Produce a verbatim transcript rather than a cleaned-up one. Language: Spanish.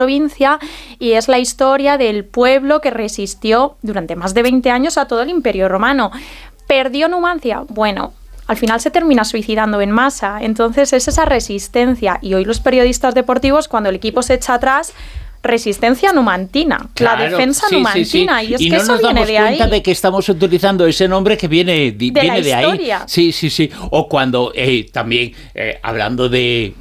provincia y es la historia del pueblo que resistió durante más de veinte años a todo el Imperio Romano. ¿Perdió Numancia? Bueno, al final se termina suicidando en masa. Entonces es esa resistencia. Y hoy los periodistas deportivos, cuando el equipo se echa atrás, resistencia numantina, claro, la defensa sí, numantina. Sí, sí. Y es y que no eso nos viene damos de cuenta ahí. de que estamos utilizando ese nombre que viene de, de viene la de ahí. historia. Sí, sí, sí. O cuando eh, también, eh, hablando de